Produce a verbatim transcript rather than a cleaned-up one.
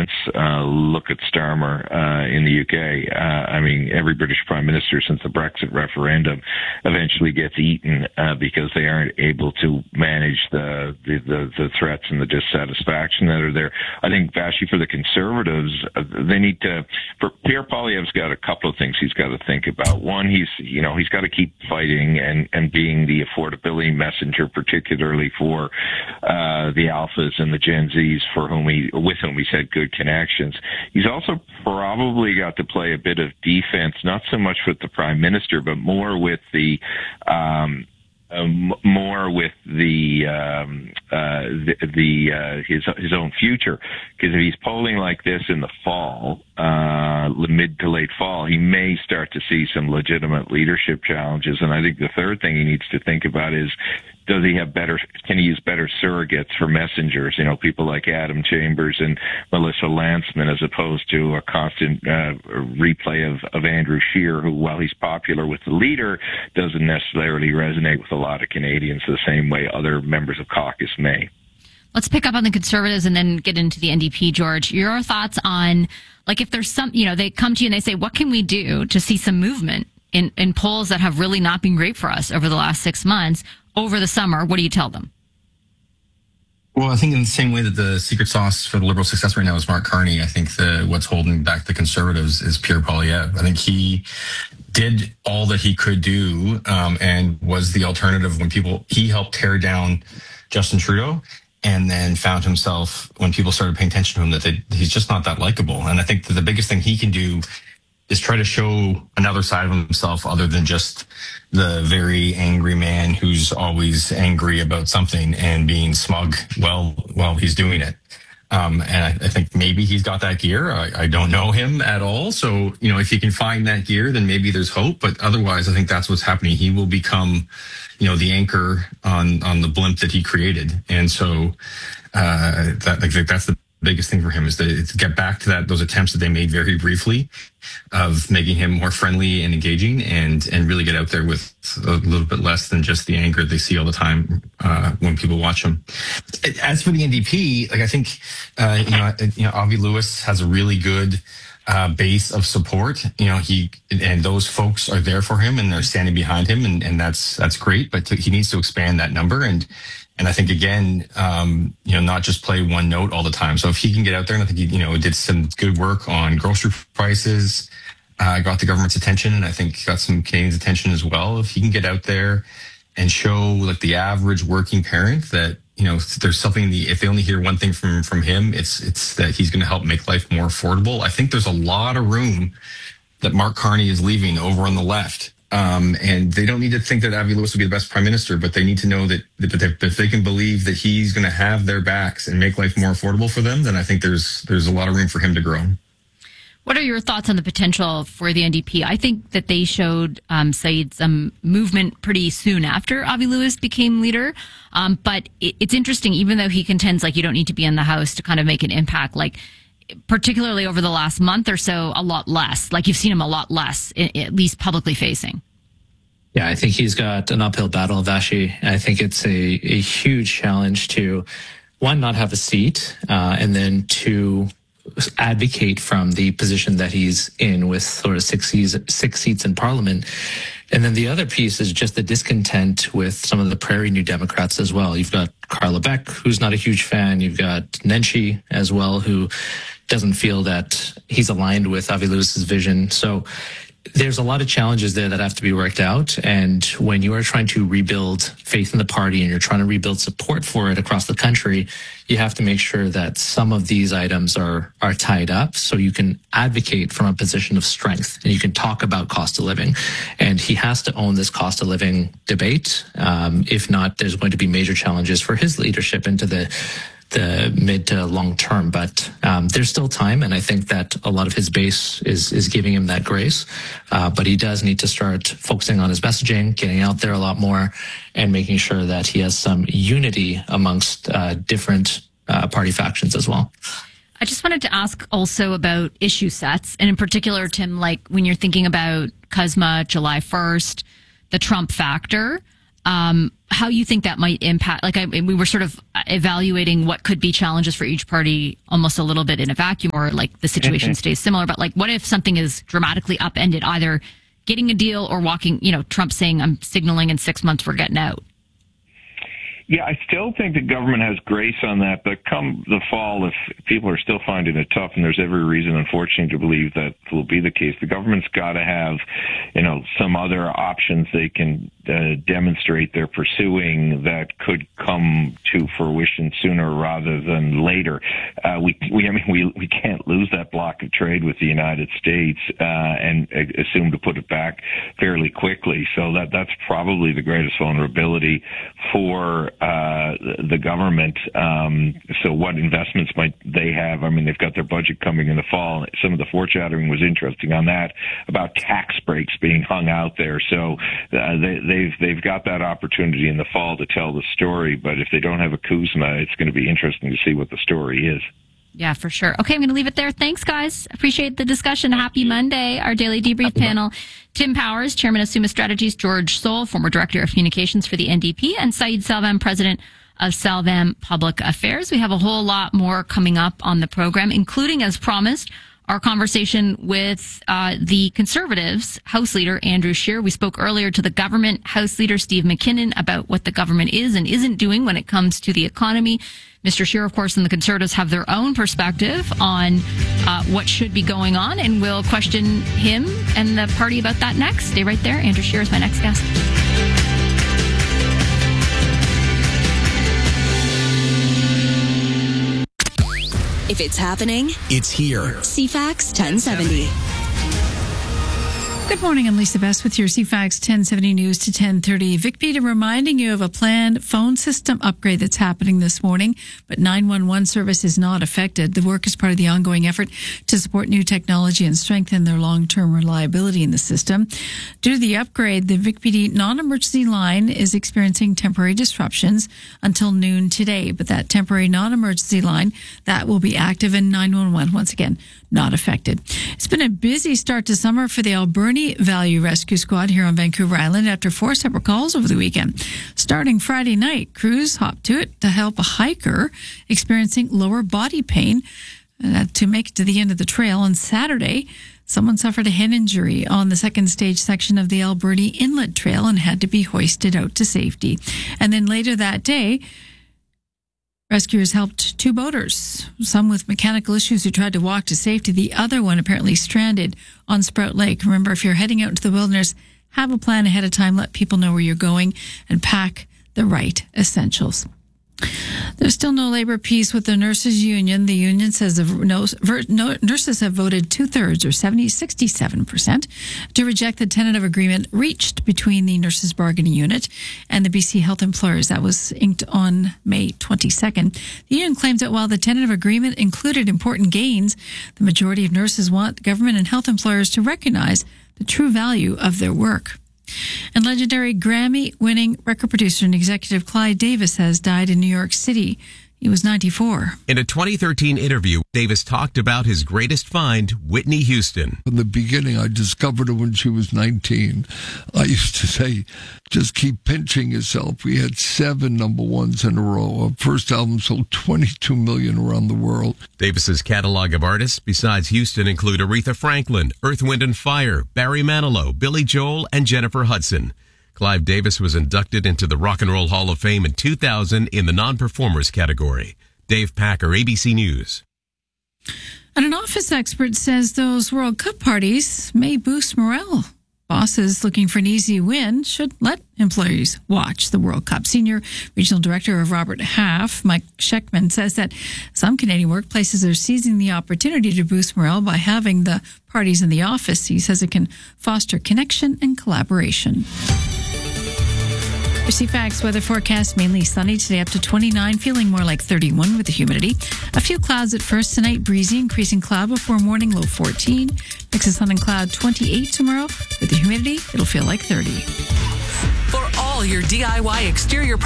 governments. Uh, look at Starmer uh, in the U K. Uh, I mean, every British Prime Minister since the Brexit referendum eventually gets eaten uh, because they aren't able to manage the, the, the, the threats and the dissatisfaction that are there. I think, Vassy, for the Conservatives, uh, they need to, for Pierre Poilievre's got a couple of things he's got to think about. One, he's, you know, he's got to keep fighting and, and being the affordability messenger, particularly for uh, the Alphas and the Gen Zs for whom he, with whom he's had good connections. He's also probably got to play a bit of defense, not so much with the Prime Minister, but more with the, um, Um, more with the um, uh, the, the uh, his his own future, because if he's polling like this in the fall, uh, mid to late fall, he may start to see some legitimate leadership challenges. And I think the third thing he needs to think about is, does he have better? Can he use better surrogates for messengers? You know, people like Adam Chambers and Melissa Lantsman, as opposed to a constant uh, replay of, of Andrew Scheer, who, while he's popular with the leader, doesn't necessarily resonate with a lot of Canadians the same way other members of caucus may. Let's pick up on the Conservatives and then get into the N D P, George. Your thoughts on, like, if there's some, you know, they come to you and they say, what can we do to see some movement in, in polls that have really not been great for us over the last six months? Over the summer, what do you tell them? Well, I think in the same way that the secret sauce for the Liberal success right now is Mark Carney, I think the what's holding back the Conservatives is Pierre Poilievre. I think he did all that he could do um, and was the alternative when people, he helped tear down Justin Trudeau, and then found himself, when people started paying attention to him, that they, he's just not that likable. And I think that the biggest thing he can do is try to show another side of himself other than just the very angry man who's always angry about something and being smug while while he's doing it. Um, and I, I think maybe he's got that gear. I, I don't know him at all. So, you know, if he can find that gear, then maybe there's hope. But otherwise, I think that's what's happening. He will become, you know, the anchor on, on the blimp that he created. And so uh, that, like, that's the biggest thing for him, is to, to get back to that, those attempts that they made very briefly of making him more friendly and engaging, and, and really get out there with a little bit less than just the anger they see all the time uh, when people watch him. As for the N D P, like, I think, uh, you know, you know, Avi Lewis has a really good uh, base of support. You know, he, and those folks are there for him and they're standing behind him, and, and that's, that's great, but to, he needs to expand that number. And, And I think, again, um, you know, not just play one note all the time. So if he can get out there, and I think he, you know, did some good work on grocery prices, uh, got the government's attention, and I think got some Canadians' attention as well. If he can get out there and show, like, the average working parent that, you know, there's something, the, if they only hear one thing from, from him, it's, it's that he's going to help make life more affordable. I think there's a lot of room that Mark Carney is leaving over on the left. Um, and they don't need to think that Avi Lewis will be the best prime minister, but they need to know that, that they, if they can believe that he's going to have their backs and make life more affordable for them, then I think there's there's a lot of room for him to grow. What are your thoughts on the potential for the N D P? I think that they showed, um, Said, some movement pretty soon after Avi Lewis became leader. Um, but it, it's interesting, even though he contends, like, you don't need to be in the House to kind of make an impact, like, particularly over the last month or so, a lot less. Like, you've seen him a lot less, at least publicly facing. Yeah, I think he's got an uphill battle, Vassy. I think it's a, a huge challenge to, one, not have a seat, uh, and then two, advocate from the position that he's in with sort of six seats, six seats in Parliament. And then the other piece is just the discontent with some of the Prairie New Democrats as well. You've got Carla Beck, who's not a huge fan. You've got Nenshi as well, who doesn't feel that he's aligned with Avi Lewis's vision. So there's a lot of challenges there that have to be worked out. And when you are trying to rebuild faith in the party and you're trying to rebuild support for it across the country, you have to make sure that some of these items are, are tied up so you can advocate from a position of strength and you can talk about cost of living. And he has to own this cost of living debate. Um, if not, there's going to be major challenges for his leadership into the the mid to long term, but um, there's still time, and I think that a lot of his base is is giving him that grace. Uh, but he does need to start focusing on his messaging, getting out there a lot more, and making sure that he has some unity amongst uh, different uh, party factions as well. I just wanted to ask also about issue sets, and in particular, Tim, like when you're thinking about C U S M A, July first, the Trump factor. um, how you think that might impact. Like I, we were sort of evaluating what could be challenges for each party almost a little bit in a vacuum, or like the situation mm-hmm. stays similar. But like, what if something is dramatically upended, either getting a deal or walking, you know, Trump saying, I'm signaling in six months we're getting out? Yeah, I still think the government has grace on that, but come the fall, if people are still finding it tough, and there's every reason, unfortunately, to believe that will be the case, the government's got to have, you know, some other options they can uh, demonstrate they're pursuing that could come to fruition sooner rather than later. Uh, we, we, I mean, we we can't lose that block of trade with the United States uh, and uh, assume to put it back fairly quickly. So that that's probably the greatest vulnerability for Uh, the government. Um, so what investments might they have? I mean, they've got their budget coming in the fall. Some of the foreshadowing was interesting on that about tax breaks being hung out there. So uh, they, they've they've got that opportunity in the fall to tell the story. But if they don't have a Kuzma, it's going to be interesting to see what the story is. Yeah, for sure. Okay, I'm going to leave it there. Thanks, guys. Appreciate the discussion. Happy Monday. Our daily debrief panel, Tim Powers, Chairman of Summa Strategies, George Soul, former Director of Communications for the N D P, and Saeed Salvam, President of Salvam Public Affairs. We have a whole lot more coming up on the program, including, as promised, our conversation with uh, the Conservatives House Leader Andrew Scheer. We spoke earlier to the government House Leader Steve McKinnon about what the government is and isn't doing when it comes to the economy. Mister Scheer, of course, and the Conservatives have their own perspective on uh, what should be going on, and we'll question him and the party about that next. Stay right there. Andrew Scheer is my next guest. If it's happening, it's here. C FAX ten seventy. Good morning, I'm Lisa Best with your C FAX ten seventy News to ten thirty. VicBeta reminding you of a planned phone system upgrade that's happening this morning, but nine one one service is not affected. The work is part of the ongoing effort to support new technology and strengthen their long-term reliability in the system. Due to the upgrade, the VicBeta non-emergency line is experiencing temporary disruptions until noon today, but that temporary non-emergency line, that will be active, and nine one one, once again, not affected. It's been a busy start to summer for the Alberni Value Rescue Squad here on Vancouver Island after four separate calls over the weekend. Starting Friday night, crews hopped to it to help a hiker experiencing lower body pain uh, to make it to the end of the trail. On Saturday, someone suffered a head injury on the second stage section of the Alberni Inlet Trail and had to be hoisted out to safety. And then later that day, rescuers helped two boaters, some with mechanical issues who tried to walk to safety. The other one apparently stranded on Sprout Lake. Remember, if you're heading out into the wilderness, have a plan ahead of time, let people know where you're going, and pack the right essentials. There's still no labor peace with the nurses union. The union says the nurses have voted two-thirds, or seventy, sixty-seven percent, to reject the tentative agreement reached between the nurses bargaining unit and the B C Health Employers. That was inked on May twenty-second. The union claims that while the tentative agreement included important gains, the majority of nurses want government and health employers to recognize the true value of their work. And legendary Grammy-winning record producer and executive Clive Davis has died in New York City. He was ninety-four. In a twenty thirteen interview, Davis talked about his greatest find, Whitney Houston. In the beginning, I discovered her when she was nineteen. I used to say, just keep pinching yourself. We had seven number ones in a row. Our first album sold twenty-two million around the world. Davis's catalog of artists besides Houston include Aretha Franklin, Earth, Wind and Fire, Barry Manilow, Billy Joel, and Jennifer Hudson. Clive Davis was inducted into the Rock and Roll Hall of Fame in two thousand in the non-performers category. Dave Packer, A B C News. And an office expert says those World Cup parties may boost morale. Bosses looking for an easy win should let employees watch the World Cup. Senior Regional Director of Robert Half, Mike Scheckman, says that some Canadian workplaces are seizing the opportunity to boost morale by having the parties in the office. He says it can foster connection and collaboration. Your C FAX weather forecast, mainly sunny today, up to twenty-nine, feeling more like thirty-one with the humidity. A few clouds at first tonight, breezy, increasing cloud before morning, low fourteen. Mix of sun and cloud, twenty-eight tomorrow. With the humidity, it'll feel like thirty. For all your D I Y exterior